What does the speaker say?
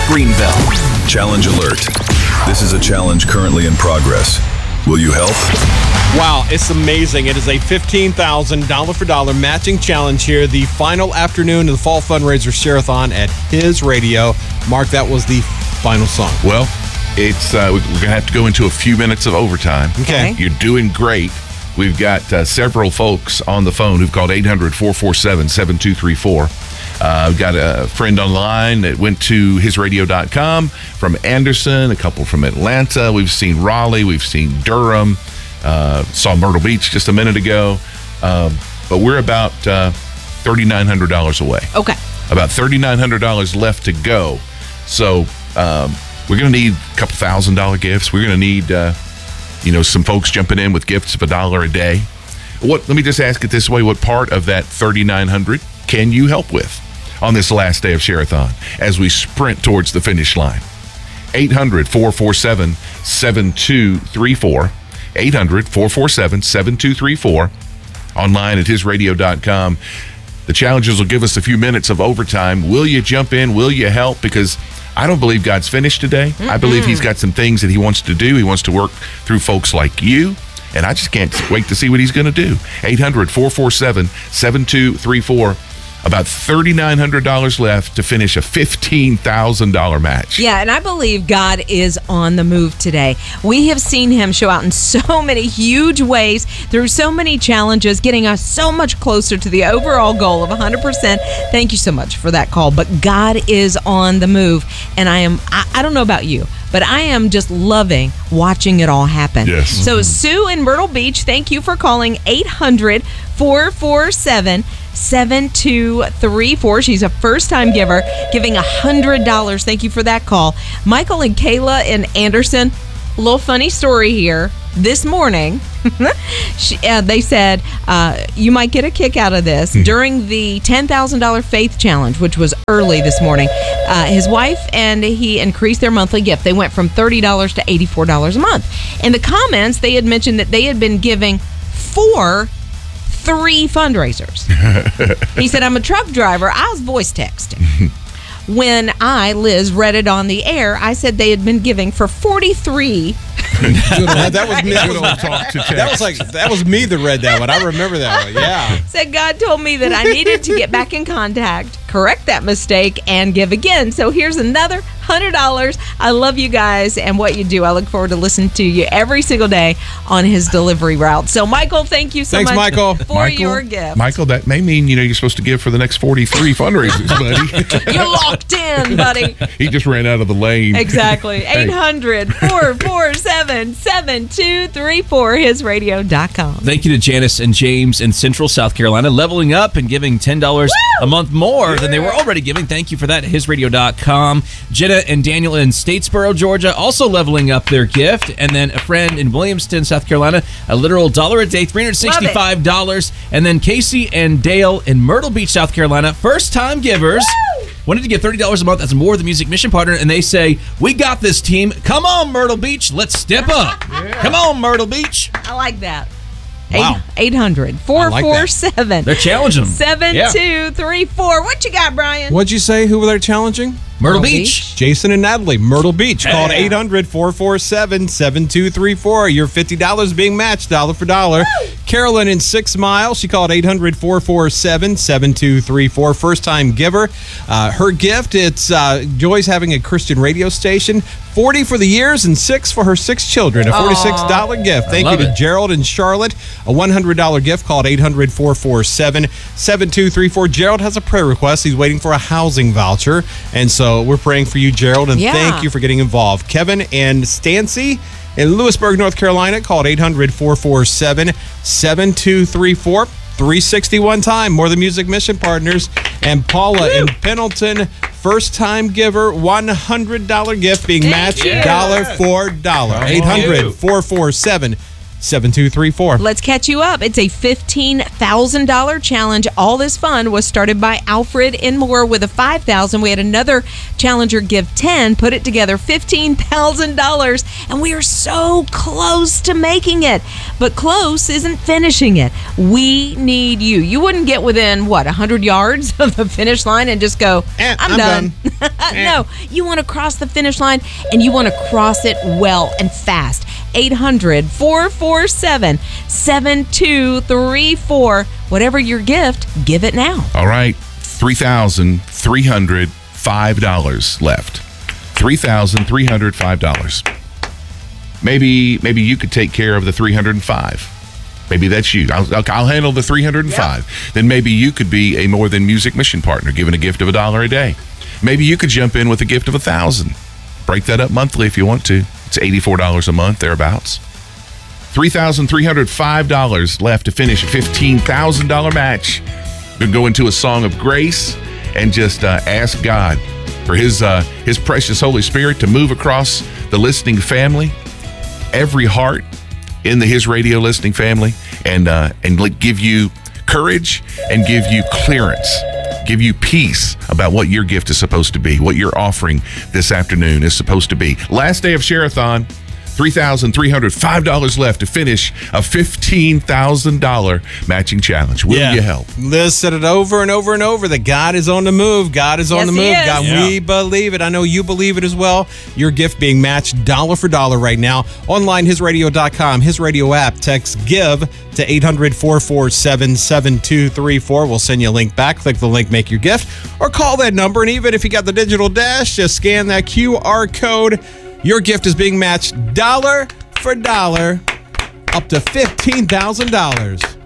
Greenville. Challenge alert. This is a challenge currently in progress. Will you help? Wow, it's amazing. It is a $15,000 dollar for dollar matching challenge here. The final afternoon of the Fall Fundraiser Share-a-thon at His Radio. Mark, that was the final song. Well, it's we're going to have to go into a few minutes of overtime. Okay. You're doing great. We've got several folks on the phone who've called 800-447-7234. We've got a friend online that went to hisradio.com from Anderson, a couple from Atlanta. We've seen Raleigh. We've seen Durham. Saw Myrtle Beach just a minute ago. But we're about $3,900 away. Okay. About $3,900 left to go. So we're going to need a couple $1,000 gifts. We're going to need, some folks jumping in with gifts of $1 a day. Let me just ask it this way. What part of that $3,900 can you help with on this last day of Share-a-thon as we sprint towards the finish line? 800-447-7234. 800-447-7234. Online at hisradio.com. The challenges will give us a few minutes of overtime. Will you jump in? Will you help? Because I don't believe God's finished today. I believe he's got some things that he wants to do. He wants to work through folks like you. And I just can't wait to see what he's going to do. 800-447-7234. About $3,900 left to finish a $15,000 match. Yeah, and I believe God is on the move today. We have seen him show out in so many huge ways, through so many challenges, getting us so much closer to the overall goal of 100%. Thank you so much for that call. But God is on the move. And I don't know about you, but I am just loving watching it all happen. Yes. So Sue in Myrtle Beach, thank you for calling 800-447-7234. She's a first-time giver, giving $100. Thank you for that call. Michael and Kayla in Anderson, a little funny story here. This morning, they said, you might get a kick out of this. During the $10,000 faith challenge, which was early this morning, his wife and he increased their monthly gift. They went from $30 to $84 a month. In the comments, they had mentioned that they had been giving for 3 fundraisers. He said, I'm a truck driver. I was voice texting. When Liz, read it on the air, I said they had been giving for 43. That was me. That was me that read that one. I remember that one. Yeah. Said God told me that I needed to get back in contact, correct that mistake, and give again. So here's another $100. I love you guys and what you do. I look forward to listening to you every single day on his delivery route. So Michael, thank you so much Michael. for your gift. Michael, that may mean you're supposed to give for the next 43 fundraisers, buddy. You're locked in, buddy. He just ran out of the lane. Exactly. 800-447-7234, hisradio.com. Thank you to Janice and James in Central South Carolina, leveling up and giving $10 a month more than they were already giving. Thank you for that, hisradio.com. Jenna and Daniel in Statesboro, Georgia, also leveling up their gift. And then a friend in Williamston, South Carolina, a literal $1 a day, $365. And then Casey and Dale in Myrtle Beach, South Carolina, first-time givers. Wanted to get $30 a month as more of the Music Mission partner, and they say, we got this, team. Come on, Myrtle Beach. Let's step up. Come on, Myrtle Beach. I like that. Wow. 800-447. They're challenging them. 7234. What you got, Brian? What'd you say? Who were they challenging? Myrtle Beach. Jason and Natalie, Myrtle Beach. Called 800-447-7234. Your $50 being matched dollar for dollar. Carolyn in 6 Mile. She called 800-447-7234. First-time giver. Her gift, it's Joy's having a Christian radio station. 40 for the years and 6 for her 6 children. A $46 gift. Thank you to Gerald and Charlotte. A $100 gift called 800-447-7234. Gerald has a prayer request. He's waiting for a housing voucher. And so we're praying for you, Gerald, and thank you for getting involved. Kevin and Stancy in Lewisburg, North Carolina, called 800-447-7234. 361 time. More than Music Mission partners. And Paula in Pendleton, first-time giver, $100 gift being matched dollar for dollar. 800-447-7234. 7234. Let's catch you up. It's a $15,000 challenge. All this fun was started by Alfred in Moore with a $5,000. We had another challenger give 10, put it together, $15,000, and we are so close to making it. But close isn't finishing it. We need you. You wouldn't get within, 100 yards of the finish line and just go, I'm done. No, you want to cross the finish line, and you want to cross it well and fast. 800-447-7234. Whatever your gift, give it now. All right, $3,305 left. $3,305. Maybe you could take care of the 305. Maybe that's you. I'll handle the 305. Yep. Then maybe you could be a More Than Music mission partner, giving a gift of $1 a day. Maybe you could jump in with a gift of $1,000. Break that up monthly if you want to. It's $84 a month, thereabouts. $3,305 left to finish a $15,000 match. We'll go into a song of grace and just ask God for His precious Holy Spirit to move across the listening family, every heart in the His Radio listening family, and give you courage and give you clearance. Give you peace about what your gift is supposed to be, what your offering this afternoon is supposed to be. Last day of Share-a-thon, $3,305 left to finish a $15,000 matching challenge. Will you help? Liz said it over and over and over that God is on the move. God is on the move. God, we believe it. I know you believe it as well. Your gift being matched dollar for dollar right now. Online, hisradio.com, His Radio app. Text GIVE to 800-447-7234. We'll send you a link back. Click the link, make your gift, or call that number. And even if you got the digital dash, just scan that QR code. Your gift is being matched dollar for dollar up to $15,000.